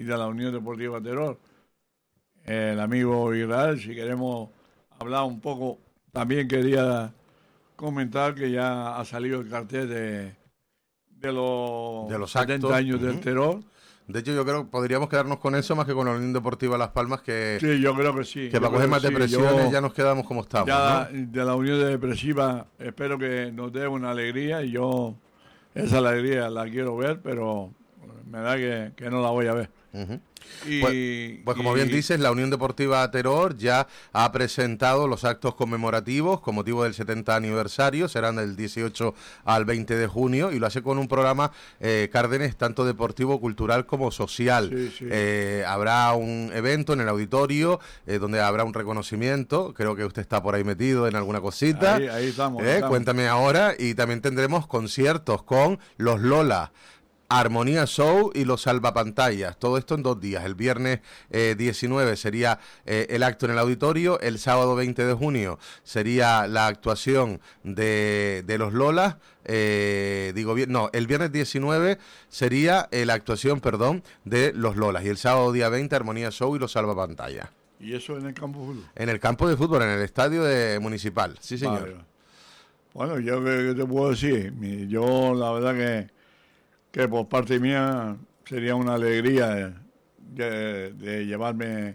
y de la Unión Deportiva Terror. El amigo Israel, si queremos hablar un poco, también quería comentar que ya ha salido el cartel de los 70 actos. años del terror. De hecho, yo creo que podríamos quedarnos con eso más que con la Unión Deportiva Las Palmas, que sí, yo creo que sí. Que para coger más depresiones ya nos quedamos como estamos. Ya ¿no? De la Unión Depresiva espero que nos dé una alegría y yo esa alegría la quiero ver, pero me da que no la voy a ver. Pues como bien dices, la Unión Deportiva Terror ya ha presentado los actos conmemorativos con motivo del 70 aniversario, serán del 18 al 20 de junio y lo hace con un programa, Cárdenes, tanto deportivo, cultural como social. Habrá un evento en el auditorio donde habrá un reconocimiento, creo que usted está por ahí metido en alguna cosita. Ahí estamos. Cuéntame ahora, y también tendremos conciertos con los Lola, Armonía Show y los Salvapantallas, todo esto en 2 días. El viernes 19 sería el acto en el auditorio, el sábado 20 de junio sería la actuación de los Lolas, el viernes 19 sería la actuación, de los Lolas, y el sábado día 20 Armonía Show y los Salvapantallas. ¿Y eso en el campo de fútbol? En el campo de fútbol, en el estadio municipal, sí señor. Vale. Bueno, yo qué te puedo decir, yo la verdad que por parte mía sería una alegría de llevarme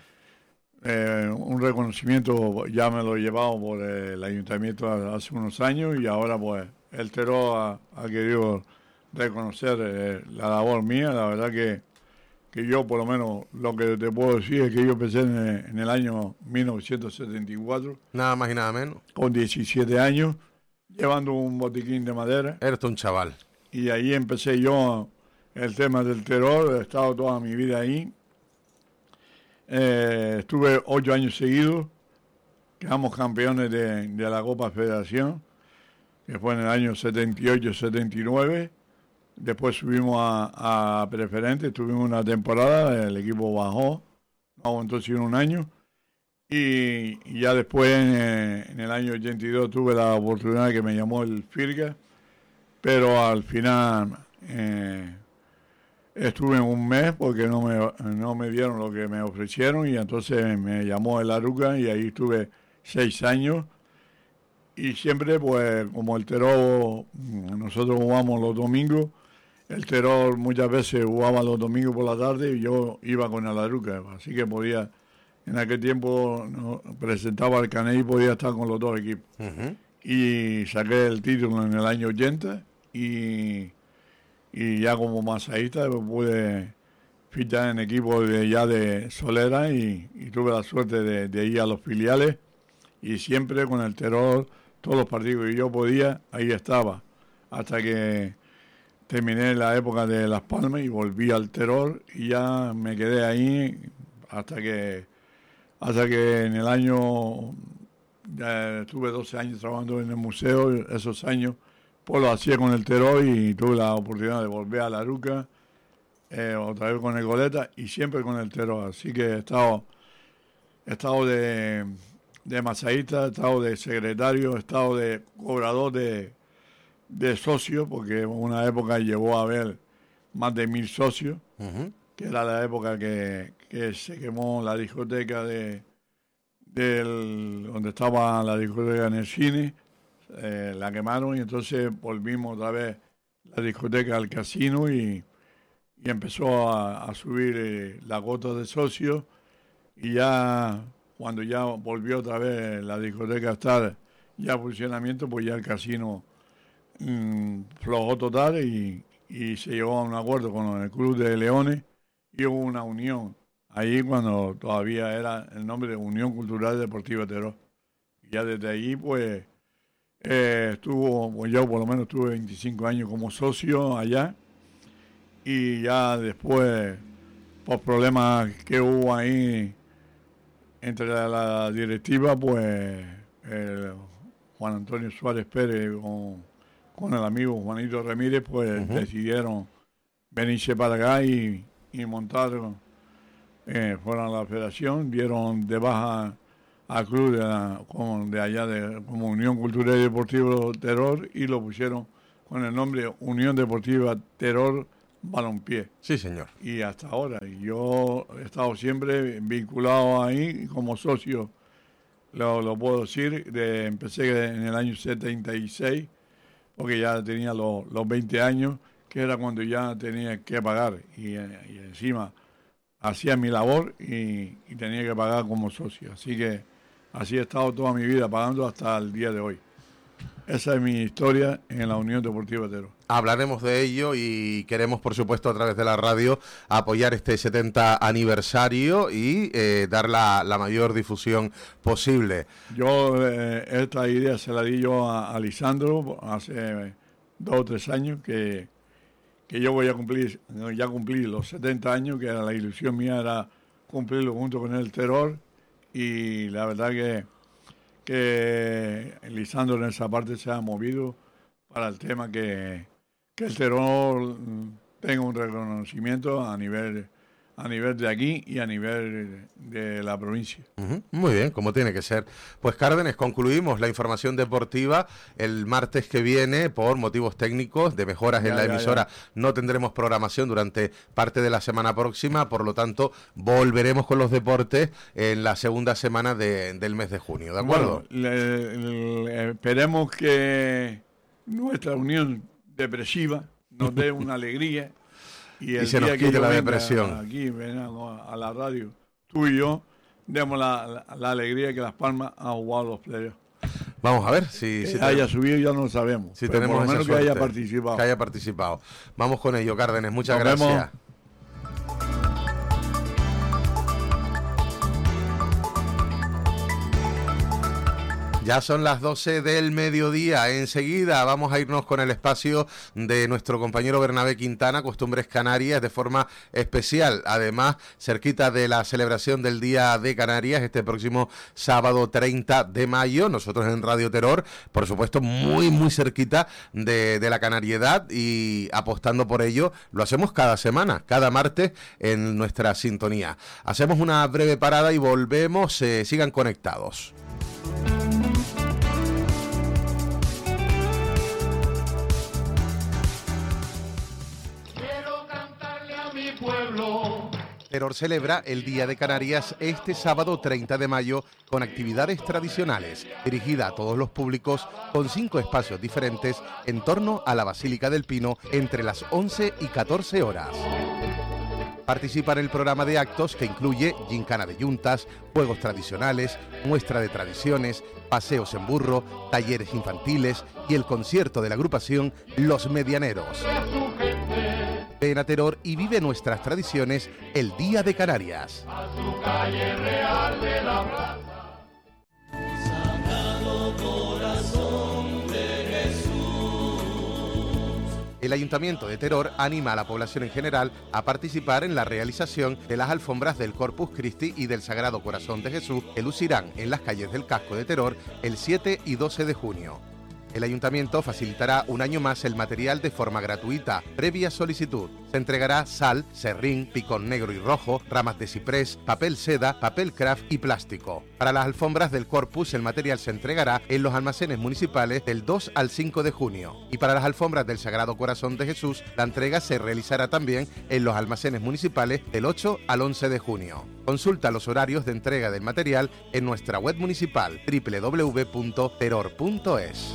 un reconocimiento. Ya me lo he llevado por el ayuntamiento hace unos años y ahora pues el Terror ha querido reconocer la labor mía. La verdad que yo por lo menos lo que te puedo decir es que yo empecé en el año 1974. Nada más y nada menos. Con 17 años, llevando un botiquín de madera. Eres un chaval. Y ahí empecé yo el tema del terror, he estado toda mi vida ahí. Estuve 8 años seguidos, quedamos campeones de la Copa Federación, que fue en el año 78-79. Después subimos a preferente, tuvimos una temporada, el equipo bajó, no aguantó sino un año. Y ya después, en el año 82, tuve la oportunidad que me llamó el Firga, pero al final estuve un mes porque no me dieron lo que me ofrecieron y entonces me llamó el Aruca y ahí estuve 6 años y siempre pues como el Terror, nosotros jugamos los domingos, el Terror muchas veces jugaba los domingos por la tarde y yo iba con el Aruca, así que podía, en aquel tiempo presentaba el Cané y podía estar con los dos equipos. Y saqué el título en el año 80 y ya como masaísta pude fichar en equipo ya de Solera y tuve la suerte de ir a los filiales y siempre con el Terror, todos los partidos que yo podía, ahí estaba, hasta que terminé la época de Las Palmas y volví al Terror y ya me quedé ahí hasta que en el año, ya estuve 12 años trabajando en el museo, esos años pues lo hacía con el Terror y tuve la oportunidad de volver a la Aruca, otra vez con el Goleta y siempre con el Terror. Así que he estado de masaísta, he estado de secretario, he estado de cobrador de socios, porque en una época llegó a haber más de 1000 socios, que era la época que se quemó la discoteca donde estaba la discoteca en el cine. La quemaron y entonces volvimos otra vez la discoteca al casino y empezó a subir la cuota de socios y ya cuando ya volvió otra vez la discoteca a estar ya en funcionamiento, pues ya el casino flojó total y se llegó a un acuerdo con el Club de Leones y hubo una unión ahí cuando todavía era el nombre de Unión Cultural Deportiva Terror. Y ya desde ahí pues yo por lo menos tuve 25 años como socio allá y ya después por problemas que hubo ahí entre la directiva pues Juan Antonio Suárez Pérez con el amigo Juanito Ramírez pues decidieron venirse para acá y montaron, fueron a la federación, dieron de baja al club de allá como Unión Cultural y Deportiva Terror y lo pusieron con el nombre Unión Deportiva Terror balompié. Sí, señor. Y hasta ahora. Yo he estado siempre vinculado ahí como socio, lo puedo decir. Empecé en el año 76, porque ya tenía los 20 años, que era cuando ya tenía que pagar. Y encima hacía mi labor y tenía que pagar como socio. Así que así he estado toda mi vida pagando hasta el día de hoy. Esa es mi historia en la Unión Deportiva Teror. Hablaremos de ello y queremos, por supuesto, a través de la radio, apoyar este 70 aniversario y dar la mayor difusión posible. Yo esta idea se la di yo a Lisandro hace 2 o 3 años, que yo voy a cumplir los 70 años, que era la ilusión mía era cumplirlo junto con el Teror, y la verdad que Lisandro en esa parte se ha movido para el tema que el Teror tenga un reconocimiento a nivel de aquí y a nivel de la provincia. Muy bien, como tiene que ser. Pues Cárdenas, concluimos la información deportiva. El martes que viene, por motivos técnicos de mejoras en la emisora, no tendremos programación durante parte de la semana próxima, por lo tanto volveremos con los deportes en la segunda semana del mes de junio, ¿de acuerdo? Bueno, esperemos que nuestra unión depresiva nos dé una alegría. Y se nos quite la depresión. Aquí a la radio, tú y yo, demos la alegría que Las Palmas ha jugado los playoffs. Vamos a ver si haya subido, ya no lo sabemos. Si tenemos por lo menos esa suerte, que haya participado. Vamos con ello, Cárdenas. Muchas gracias. Vemos. Ya son las 12 del mediodía. Enseguida vamos a irnos con el espacio de nuestro compañero Bernabé Quintana, Costumbres Canarias, de forma especial. Además, cerquita de la celebración del Día de Canarias, este próximo sábado 30 de mayo. Nosotros en Radio Teror, por supuesto, muy cerquita de la canariedad, y apostando por ello, lo hacemos cada semana, cada martes en nuestra sintonía. Hacemos una breve parada y volvemos. Sigan conectados. Teror celebra el Día de Canarias este sábado 30 de mayo con actividades tradicionales, dirigida a todos los públicos, con 5 espacios diferentes en torno a la Basílica del Pino entre las 11 y 14 horas. Participa en el programa de actos, que incluye gincana de yuntas, juegos tradicionales, muestra de tradiciones, paseos en burro, talleres infantiles y el concierto de la agrupación Los Medianeros. Ven a Teror y vive nuestras tradiciones el Día de Canarias. A su calle real de la Plaza. Sagrado Corazón de Jesús. El Ayuntamiento de Teror anima a la población en general a participar en la realización de las alfombras del Corpus Christi y del Sagrado Corazón de Jesús, que lucirán en las calles del casco de Teror el 7 y 12 de junio. El Ayuntamiento facilitará un año más el material de forma gratuita, previa solicitud. Se entregará sal, serrín, picón negro y rojo, ramas de ciprés, papel seda, papel craft y plástico. Para las alfombras del Corpus, el material se entregará en los almacenes municipales del 2 al 5 de junio. Y para las alfombras del Sagrado Corazón de Jesús, la entrega se realizará también en los almacenes municipales del 8 al 11 de junio. Consulta los horarios de entrega del material en nuestra web municipal www.teror.es.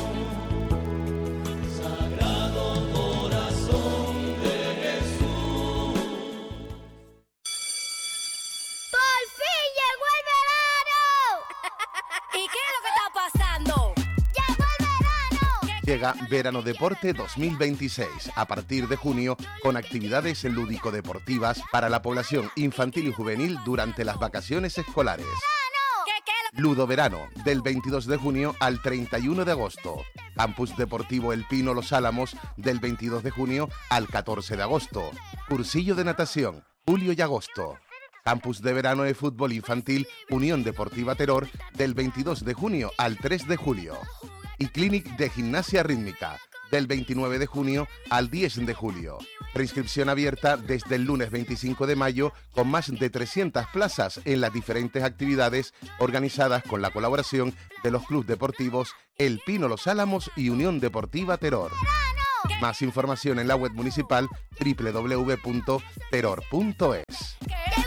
Llega Verano Deporte 2026, a partir de junio, con actividades lúdico-deportivas para la población infantil y juvenil durante las vacaciones escolares. Ludo Verano, del 22 de junio al 31 de agosto. Campus Deportivo El Pino Los Álamos, del 22 de junio al 14 de agosto. Cursillo de natación, julio y agosto. Campus de verano de fútbol infantil Unión Deportiva Teror, del 22 de junio al 3 de julio. Y Clinic de Gimnasia Rítmica, del 29 de junio al 10 de julio. Preinscripción abierta desde el lunes 25 de mayo, con más de 300 plazas en las diferentes actividades organizadas con la colaboración de los clubes deportivos El Pino Los Álamos y Unión Deportiva Teror. Más información en la web municipal www.teror.es.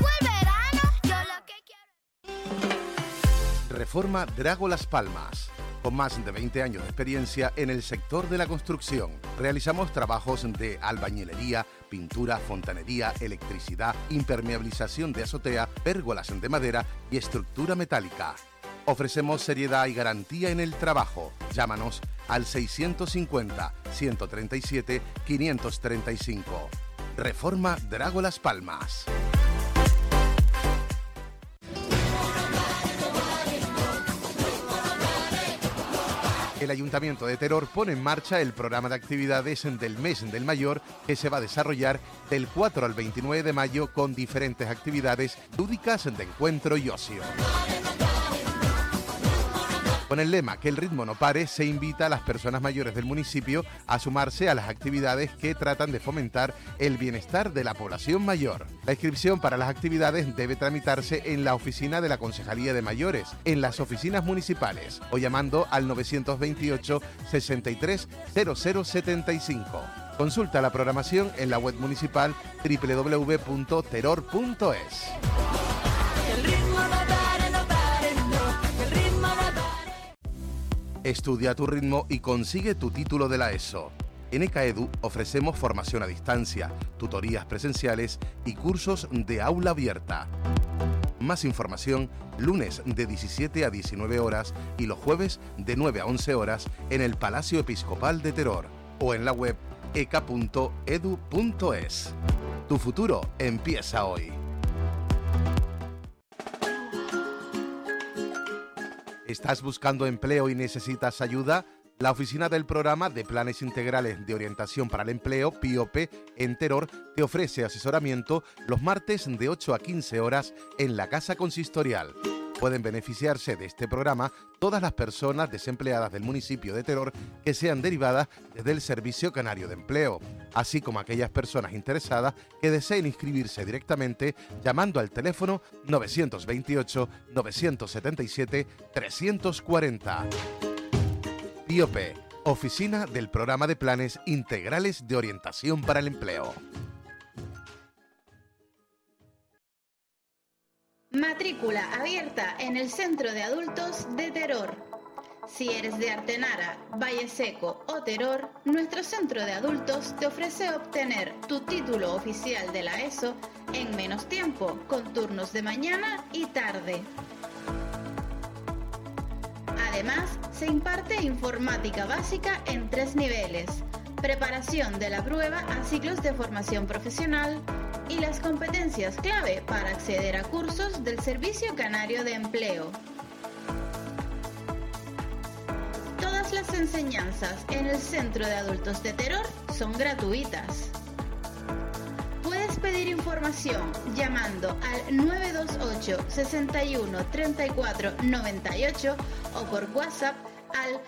Reforma Drago Las Palmas. Con más de 20 años de experiencia en el sector de la construcción, realizamos trabajos de albañilería, pintura, fontanería, electricidad, impermeabilización de azotea, pérgolas de madera y estructura metálica. Ofrecemos seriedad y garantía en el trabajo. Llámanos al 650-137-535. Reforma Drago Las Palmas. El Ayuntamiento de Teror pone en marcha el programa de actividades del Mes del Mayor, que se va a desarrollar del 4 al 29 de mayo con diferentes actividades lúdicas de encuentro y ocio. Con el lema "Que el ritmo no pare", se invita a las personas mayores del municipio a sumarse a las actividades que tratan de fomentar el bienestar de la población mayor. La inscripción para las actividades debe tramitarse en la oficina de la Concejalía de Mayores, en las oficinas municipales o llamando al 928 63 0075. Consulta la programación en la web municipal www.teror.es. Estudia a tu ritmo y consigue tu título de la ESO. En ECAEDU ofrecemos formación a distancia, tutorías presenciales y cursos de aula abierta. Más información lunes de 17 a 19 horas y los jueves de 9 a 11 horas en el Palacio Episcopal de Teror o en la web eca.edu.es. Tu futuro empieza hoy. ¿Estás buscando empleo y necesitas ayuda? La oficina del Programa de Planes Integrales de Orientación para el Empleo, PIOPE, en Teror, te ofrece asesoramiento los martes de 8 a 15 horas en la Casa Consistorial. Pueden beneficiarse de este programa todas las personas desempleadas del municipio de Teror que sean derivadas desde el Servicio Canario de Empleo, así como aquellas personas interesadas que deseen inscribirse directamente llamando al teléfono 928-977-340. PIOPE, Oficina del Programa de Planes Integrales de Orientación para el Empleo. Matrícula abierta en el Centro de Adultos de Teror. Si eres de Artenara, Valle Seco o Teror, nuestro centro de adultos te ofrece obtener tu título oficial de la ESO en menos tiempo, con turnos de mañana y tarde. Además, se imparte informática básica en 3 niveles, preparación de la prueba a ciclos de formación profesional y las competencias clave para acceder a cursos del Servicio Canario de Empleo. Todas las enseñanzas en el Centro de Adultos de Teror son gratuitas. Puedes pedir información llamando al 928 61 34 98 o por WhatsApp al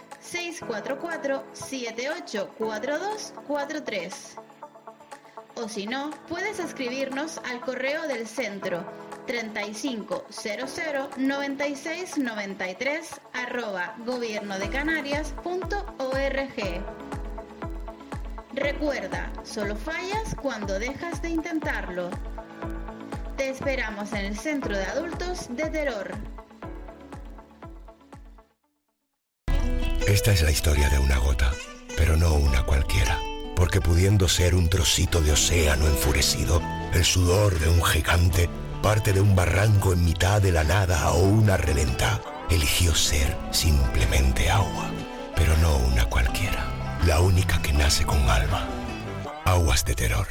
644-784243. O si no, puedes escribirnos al correo del centro 35009693@gobiernodecanarias.org. Recuerda, solo fallas cuando dejas de intentarlo. Te esperamos en el Centro de Adultos de Teror. Esta es la historia de una gota, pero no una cualquiera, porque pudiendo ser un trocito de océano enfurecido, el sudor de un gigante, parte de un barranco en mitad de la nada o una reventa, eligió ser simplemente agua, pero no una cualquiera, la única que nace con alma. Aguas de Teror.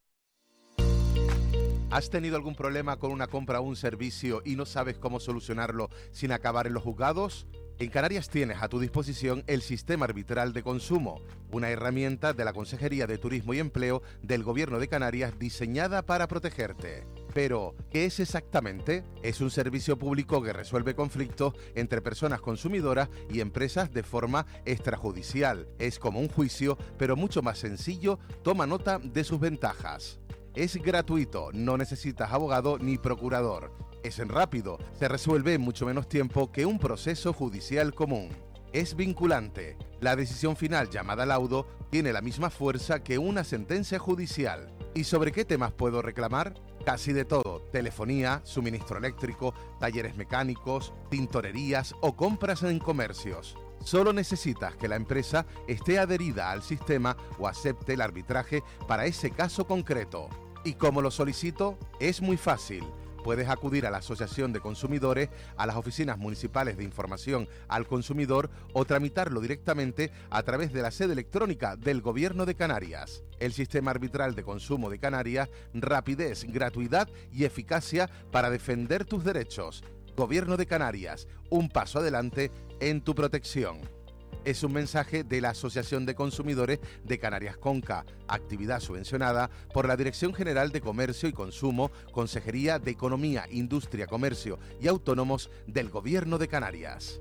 ¿Has tenido algún problema con una compra o un servicio y no sabes cómo solucionarlo sin acabar en los juzgados? En Canarias tienes a tu disposición el Sistema Arbitral de Consumo, una herramienta de la Consejería de Turismo y Empleo del Gobierno de Canarias diseñada para protegerte. Pero, ¿qué es exactamente? Es un servicio público que resuelve conflictos entre personas consumidoras y empresas de forma extrajudicial. Es como un juicio, pero mucho más sencillo. Toma nota de sus ventajas. Es gratuito, no necesitas abogado ni procurador. Es rápido, se resuelve en mucho menos tiempo que un proceso judicial común. es vinculante. La decisión final, llamada laudo, tiene la misma fuerza que una sentencia judicial. ¿Y sobre qué temas puedo reclamar? Casi de todo: telefonía, suministro eléctrico, talleres mecánicos, tintorerías o compras en comercios. Solo necesitas que la empresa esté adherida al sistema o acepte el arbitraje para ese caso concreto. ¿Y cómo lo solicito? Es muy fácil. Puedes acudir a la Asociación de Consumidores, a las oficinas municipales de información al consumidor o tramitarlo directamente a través de la sede electrónica del Gobierno de Canarias. El sistema arbitral de consumo de Canarias: rapidez, gratuidad y eficacia para defender tus derechos. Gobierno de Canarias, un paso adelante en tu protección. Es un mensaje de la Asociación de Consumidores de Canarias Conca, actividad subvencionada por la Dirección General de Comercio y Consumo, Consejería de Economía, Industria, Comercio y Autónomos del Gobierno de Canarias.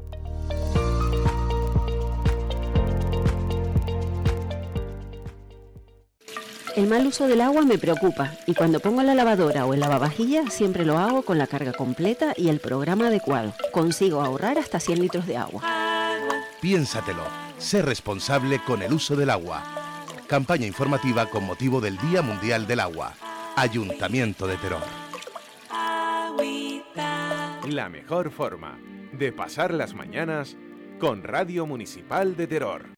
El mal uso del agua me preocupa y cuando pongo la lavadora o el lavavajillas siempre lo hago con la carga completa y el programa adecuado. Consigo ahorrar hasta 100 litros de agua. Piénsatelo, sé responsable con el uso del agua. Campaña informativa con motivo del Día Mundial del Agua. Ayuntamiento de Teror. La mejor forma de pasar las mañanas con Radio Municipal de Teror.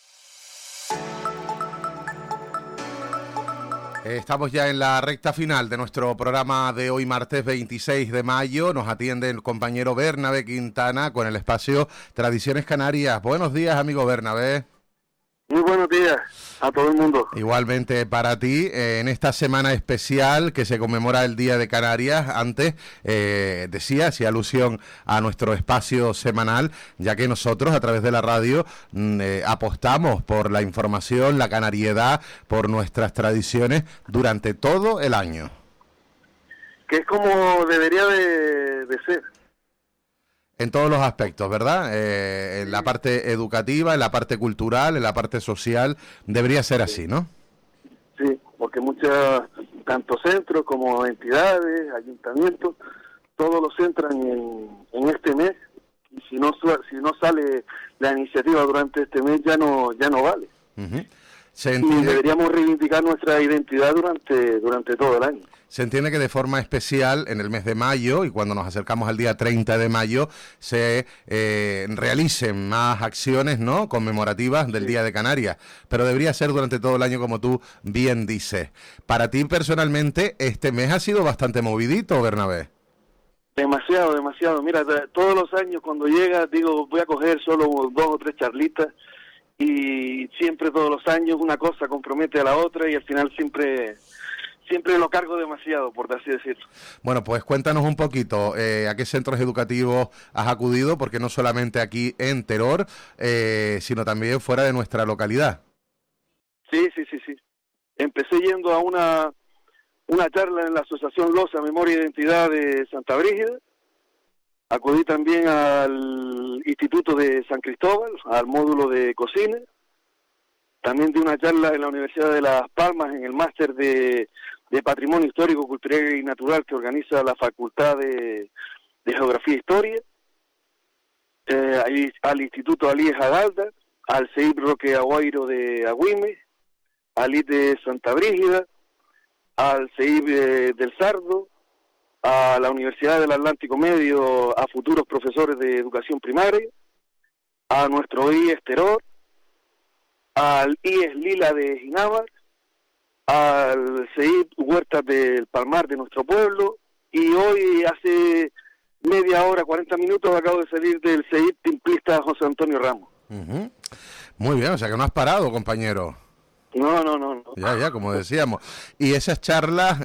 Estamos ya en la recta final de nuestro programa de hoy, martes 26 de mayo. Nos atiende el compañero Bernabé Quintana con el espacio Tradiciones Canarias. Buenos días, amigo Bernabé. Muy buenos días a todo el mundo. Igualmente para ti, en esta semana especial que se conmemora el Día de Canarias. Antes hacía alusión a nuestro espacio semanal, ya que nosotros a través de la radio apostamos por la información, la canariedad, por nuestras tradiciones durante todo el año. Que es como debería de ser. En todos los aspectos, ¿verdad? En la parte educativa, en la parte cultural, en la parte social, debería ser así, ¿no? Sí, porque tanto centros como entidades, ayuntamientos, todos los centran en este mes, y si no sale la iniciativa durante este mes ya no vale. Uh-huh. Y deberíamos reivindicar nuestra identidad durante todo el año. Se entiende que de forma especial en el mes de mayo y cuando nos acercamos al día 30 de mayo se realicen más acciones, ¿no?, conmemorativas del Día de Canarias, pero debería ser durante todo el año, como tú bien dices. Para ti personalmente este mes ha sido bastante movidito, Bernabé. Demasiado. Mira, todos los años cuando llega digo voy a coger solo 2 o 3 charlitas y siempre todos los años una cosa compromete a la otra y al final siempre lo cargo demasiado, por así decirlo. Bueno, pues cuéntanos un poquito a qué centros educativos has acudido, porque no solamente aquí en Teror, sino también fuera de nuestra localidad. Sí. Empecé yendo a una charla en la Asociación Losa, Memoria e Identidad de Santa Brígida. Acudí también al Instituto de San Cristóbal, al módulo de cocina. También di una charla en la Universidad de Las Palmas en el máster de Patrimonio Histórico, Cultural y Natural que organiza la Facultad de Geografía e Historia. Al Instituto Alíes Agalda, al CEIP Roque Aguairo de Agüime, al IT de Santa Brígida, al CEIP del Sardo, a la Universidad del Atlántico Medio, a futuros profesores de educación primaria, a nuestro IES Teror, al IES Lila de Ginábar, al CEIP Huertas del Palmar de nuestro pueblo, y hoy hace media hora, 40 minutos, acabo de salir del CEIP Timplista José Antonio Ramos. Uh-huh. Muy bien, o sea que no has parado, compañero. No. Ya, como decíamos. Y esas charlas,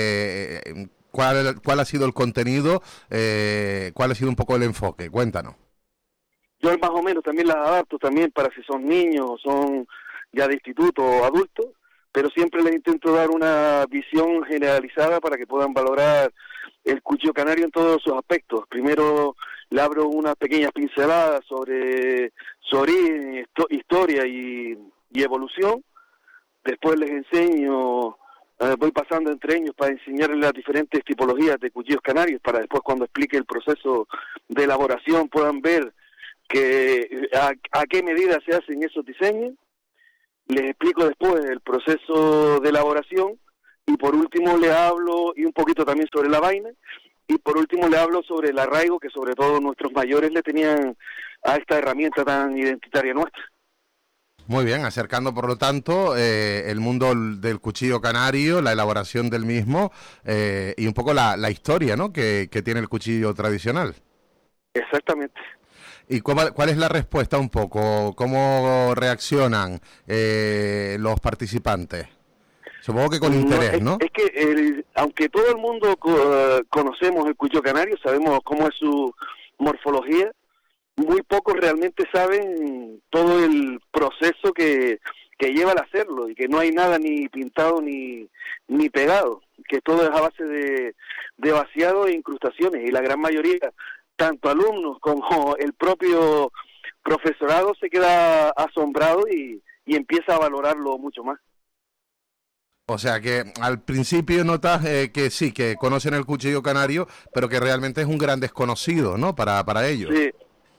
¿cuál ha sido el contenido? ¿Cuál ha sido un poco el enfoque? Cuéntanos. Yo más o menos también las adapto también para si son niños o son ya de instituto o adultos, pero siempre les intento dar una visión generalizada para que puedan valorar el cuchillo canario en todos sus aspectos. Primero le abro unas pequeñas pinceladas sobre su origen, historia y evolución. Después les enseño, voy pasando entre ellos para enseñarles las diferentes tipologías de cuchillos canarios, para después cuando explique el proceso de elaboración puedan ver a qué medida se hacen esos diseños, les explico después el proceso de elaboración y por último le hablo y un poquito también sobre la vaina y por último le hablo sobre el arraigo que sobre todo nuestros mayores le tenían a esta herramienta tan identitaria nuestra. Muy bien, acercando por lo tanto el mundo del cuchillo canario, la elaboración del mismo y un poco la historia, ¿no?, que tiene el cuchillo tradicional. Exactamente. ¿Y cuál es la respuesta un poco? ¿Cómo reaccionan los participantes? Supongo que con interés, ¿no? Es que aunque todo el mundo conocemos el cuchillo canario, sabemos cómo es su morfología, muy pocos realmente saben todo el proceso que lleva al hacerlo y que no hay nada ni pintado ni pegado, que todo es a base de vaciado e incrustaciones y la gran mayoría, tanto alumnos como el propio profesorado, se queda asombrado y empieza a valorarlo mucho más. O sea que al principio notas que sí, que conocen el cuchillo canario, pero que realmente es un gran desconocido, ¿no?, para ellos. Sí.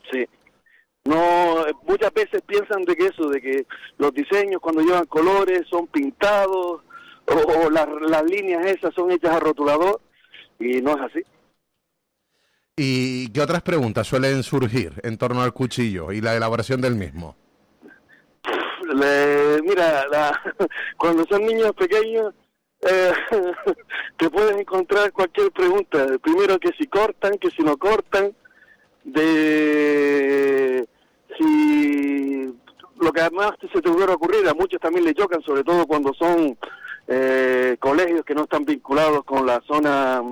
No, muchas veces piensan de que los diseños cuando llevan colores son pintados o las líneas esas son hechas a rotulador y no es así. ¿Y qué otras preguntas suelen surgir en torno al cuchillo y la elaboración del mismo? Cuando son niños pequeños te puedes encontrar cualquier pregunta. Primero que si cortan, que si no cortan, de si lo que además se te hubiera ocurrido, a muchos también le chocan, sobre todo cuando son colegios que no están vinculados con la zona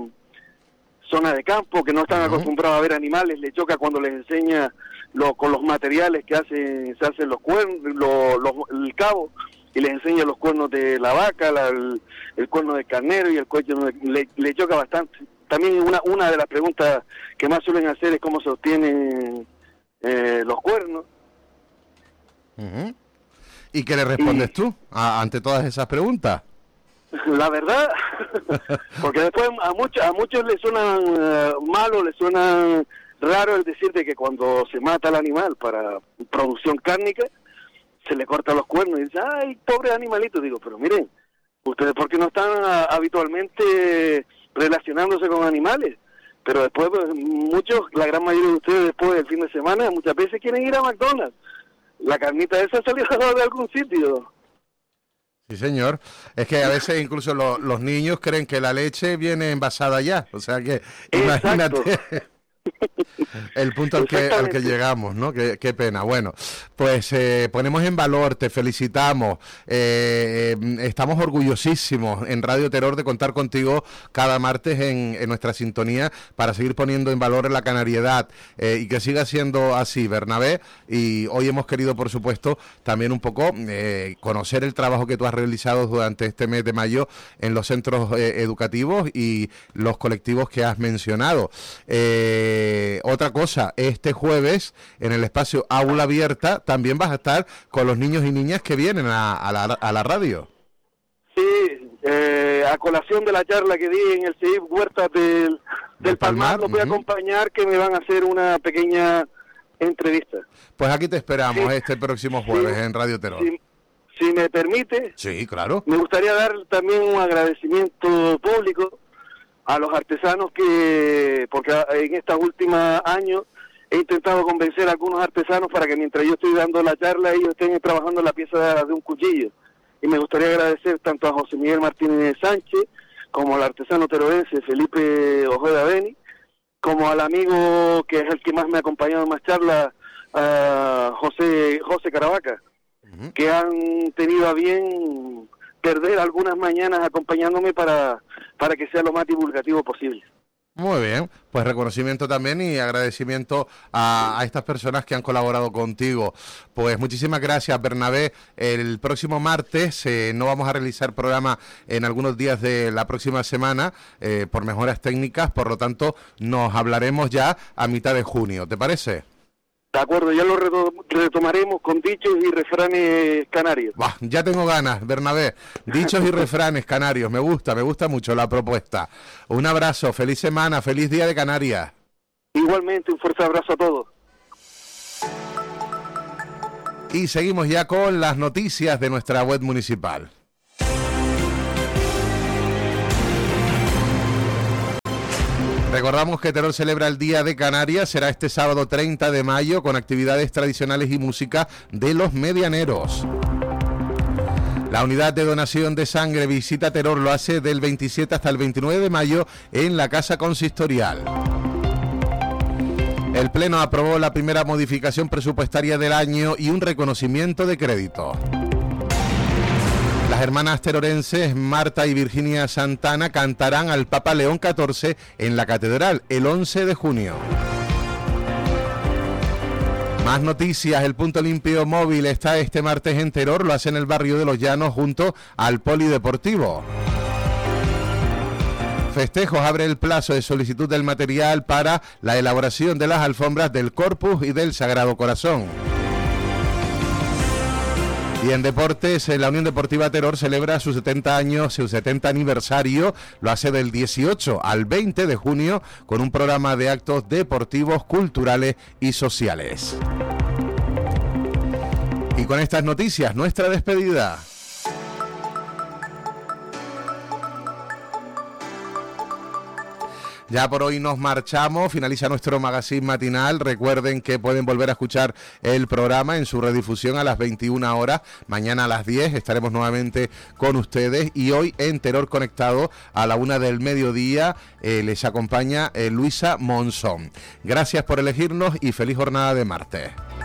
de campo, que no están acostumbrados a ver animales, le choca cuando les enseña con los materiales que se hacen los cuernos, el cabo, y les enseña los cuernos de la vaca, el cuerno del carnero y el cuello, le choca bastante. También una de las preguntas que más suelen hacer es cómo se obtienen los cuernos. Uh-huh. ¿Y qué le respondes tú ante todas esas preguntas? La verdad, porque después a muchos les suenan malo, les suena raro el decirte que cuando se mata el animal para producción cárnica, se le cortan los cuernos y dicen, ay, pobre animalito. Digo, pero miren, ustedes porque no están habitualmente relacionándose con animales, pero después la gran mayoría de ustedes después del fin de semana muchas veces quieren ir a McDonald's. La carnita esa salió de algún sitio. Sí, señor. Es que a veces incluso los niños creen que la leche viene envasada ya. O sea que imagínate el punto al que llegamos, ¿no? Qué pena. Bueno, pues ponemos en valor, te felicitamos. Estamos orgullosísimos en Radio Terror de contar contigo cada martes en nuestra sintonía para seguir poniendo en valor la canariedad y que siga siendo así, Bernabé. Y hoy hemos querido, por supuesto, también un poco conocer el trabajo que tú has realizado durante este mes de mayo en los centros educativos y los colectivos que has mencionado. Otra cosa, este jueves en el espacio Aula Abierta también vas a estar con los niños y niñas que vienen a la radio. Sí, a colación de la charla que di en el CEIP Huertas del Palmar, los voy a acompañar, que me van a hacer una pequeña entrevista. Pues aquí te esperamos este próximo jueves en Radio Terror. Si me permite, sí, claro. Me gustaría dar también un agradecimiento público a los artesanos porque en estos últimos años he intentado convencer a algunos artesanos para que mientras yo estoy dando la charla ellos estén trabajando en la pieza de un cuchillo. Y me gustaría agradecer tanto a José Miguel Martínez Sánchez como al artesano terorense Felipe Ojeda Beni, como al amigo que es el que más me ha acompañado en más charlas, José Caravaca, que han tenido a bien perder algunas mañanas acompañándome para que sea lo más divulgativo posible. Muy bien, pues reconocimiento también y agradecimiento a estas personas que han colaborado contigo. Pues muchísimas gracias, Bernabé. El próximo martes no vamos a realizar programa en algunos días de la próxima semana por mejoras técnicas, por lo tanto nos hablaremos ya a mitad de junio, ¿te parece? De acuerdo, ya lo retomaremos con dichos y refranes canarios. Bah, ya tengo ganas, Bernabé. Dichos y refranes canarios, me gusta mucho la propuesta. Un abrazo, feliz semana, feliz día de Canarias. Igualmente, un fuerte abrazo a todos. Y seguimos ya con las noticias de nuestra web municipal. Recordamos que Teror celebra el Día de Canarias, será este sábado 30 de mayo con actividades tradicionales y música de los medianeros. La unidad de donación de sangre Visita Teror lo hace del 27 hasta el 29 de mayo en la Casa Consistorial. El Pleno aprobó la primera modificación presupuestaria del año y un reconocimiento de crédito. Las hermanas terorenses Marta y Virginia Santana cantarán al Papa León XIV en la Catedral el 11 de junio. Más noticias, el punto limpio móvil está este martes en Teror, lo hace en el barrio de Los Llanos junto al Polideportivo. Festejos abre el plazo de solicitud del material para la elaboración de las alfombras del Corpus y del Sagrado Corazón. Y en deportes, la Unión Deportiva Teror celebra sus 70 años, su 70 aniversario, lo hace del 18 al 20 de junio con un programa de actos deportivos, culturales y sociales. Y con estas noticias, nuestra despedida. Ya por hoy nos marchamos, finaliza nuestro magazine matinal. Recuerden que pueden volver a escuchar el programa en su redifusión a las 21 horas. Mañana a las 10 estaremos nuevamente con ustedes. Y hoy en Teror Conectado a la 1 del mediodía les acompaña Luisa Monzón. Gracias por elegirnos y feliz jornada de martes.